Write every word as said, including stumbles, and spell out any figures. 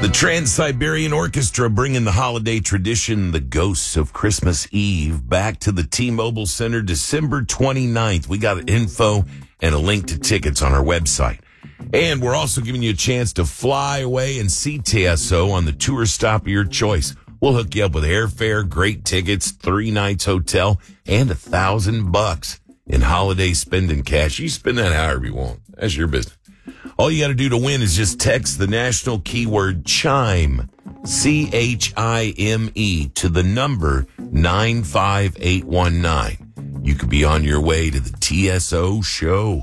The Trans-Siberian Orchestra bringing the holiday tradition, the Ghosts of Christmas Eve, back to the T-Mobile Center December twenty-ninth. We got info and a link to tickets on our website. And we're also giving you a chance to fly away and see T S O on the tour stop of your choice. We'll hook you up with airfare, great tickets, three nights hotel, and a thousand bucks in holiday spending cash. You spend that however you want. That's your business. All you got to do to win is just text the national keyword CHIME, C H I M E, to the number nine five eight one nine. You could be on your way to the T S O show.